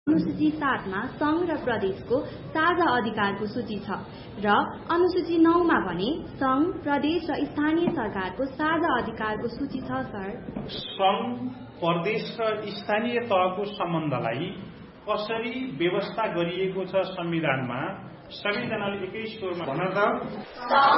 अनुसूची 7 मा संघ र प्रदेशको साझा अधिकारको सूची छ र अनुसूची 9 मा भने संघ, प्रदेश र स्थानीय सरकारको साझा अधिकारको सूची छ। सर, संघ, प्रदेश र स्थानीय तहको सम्बन्धलाई कसरी व्यवस्था गरिएको छ संविधानमा सबैजनाले एकै स्वरमा भन्न त